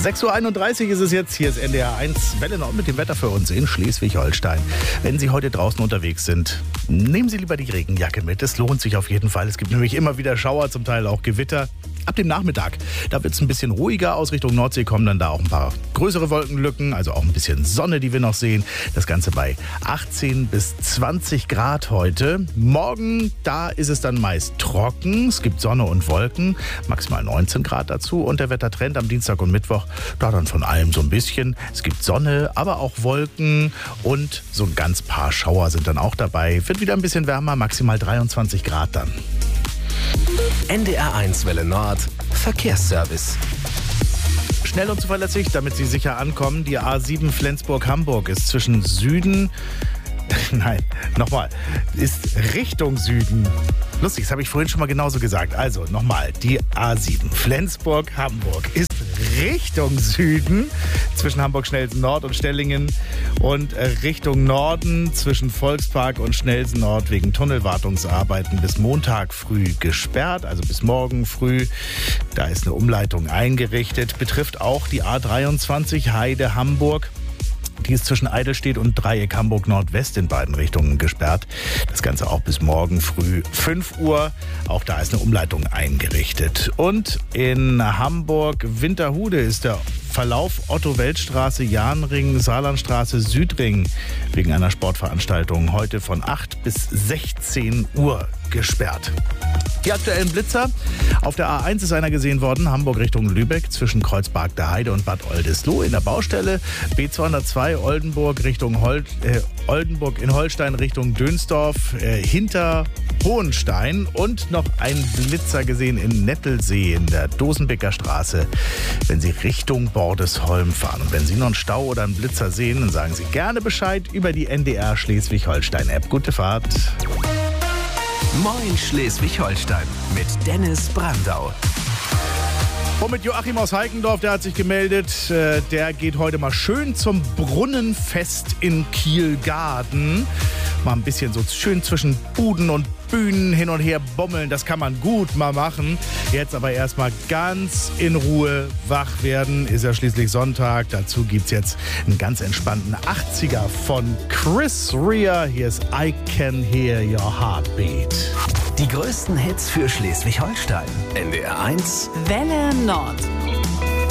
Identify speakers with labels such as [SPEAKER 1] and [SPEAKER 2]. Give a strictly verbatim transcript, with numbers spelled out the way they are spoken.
[SPEAKER 1] sechs Uhr einunddreißig ist es jetzt. Hier ist N D R eins Welle Nord mit dem Wetter für uns in Schleswig-Holstein. Wenn Sie heute draußen unterwegs sind, nehmen Sie lieber die Regenjacke mit. Es lohnt sich auf jeden Fall. Es gibt nämlich immer wieder Schauer, zum Teil auch Gewitter. Ab dem Nachmittag, da wird es ein bisschen ruhiger. Aus Richtung Nordsee kommen dann da auch ein paar größere Wolkenlücken, also auch ein bisschen Sonne, die wir noch sehen. Das Ganze bei achtzehn bis zwanzig Grad heute. Morgen, da ist es dann meist trocken. Es gibt Sonne und Wolken, maximal neunzehn Grad dazu. Und der Wettertrend am Dienstag und Mittwoch, da dann von allem so ein bisschen. Es gibt Sonne, aber auch Wolken und so ein ganz paar Schauer sind dann auch dabei. Wird wieder ein bisschen wärmer, maximal dreiundzwanzig Grad dann.
[SPEAKER 2] N D R eins Welle Nord Verkehrsservice.
[SPEAKER 1] Schnell und zuverlässig, damit Sie sicher ankommen. Die A sieben Flensburg-Hamburg ist zwischen Süden... Nein, nochmal. Ist Richtung Süden. Lustig, das habe ich vorhin schon mal genauso gesagt. Also nochmal, die A sieben Flensburg-Hamburg ist Richtung Süden zwischen Hamburg-Schnelsen-Nord und Stellingen und Richtung Norden zwischen Volkspark und Schnelsen-Nord wegen Tunnelwartungsarbeiten bis Montag früh gesperrt, also bis morgen früh. Da ist eine Umleitung eingerichtet. Betrifft auch die A dreiundzwanzig Heide-Hamburg. Die ist zwischen Eidelstedt und Dreieck Hamburg Nordwest in beiden Richtungen gesperrt. Das Ganze auch bis morgen früh fünf Uhr. Auch da ist eine Umleitung eingerichtet. Und in Hamburg-Winterhude ist der Verlauf Otto-Welt-Straße, Jahnring, Saarlandstraße, Südring wegen einer Sportveranstaltung heute von acht bis sechzehn Uhr gesperrt. Die aktuellen Blitzer. Auf der A eins ist einer gesehen worden, Hamburg Richtung Lübeck zwischen Kreuzberg der Heide und Bad Oldesloe in der Baustelle. B zweihundertzwei Oldenburg Richtung Hol äh, Oldenburg in Holstein Richtung Dönsdorf äh, hinter Hohenstein und noch ein Blitzer gesehen in Nettelsee in der Dosenbecker Straße, wenn Sie Richtung Bordesholm fahren. Und wenn Sie noch einen Stau oder einen Blitzer sehen, dann sagen Sie gerne Bescheid über die N D R Schleswig-Holstein-App. Gute Fahrt.
[SPEAKER 2] Moin Schleswig-Holstein mit Dennis Brandau.
[SPEAKER 1] Und mit Joachim aus Heikendorf, der hat sich gemeldet. Der geht heute mal schön zum Brunnenfest in Kielgarden. Mal ein bisschen so schön zwischen Buden und Bühnen hin und her bommeln. Das kann man gut mal machen. Jetzt aber erstmal ganz in Ruhe wach werden. Ist ja schließlich Sonntag. Dazu gibt's jetzt einen ganz entspannten achtziger von Chris Rea. Hier ist I Can Hear Your Heartbeat.
[SPEAKER 2] Die größten Hits für Schleswig-Holstein. N D R eins
[SPEAKER 3] Welle Nord.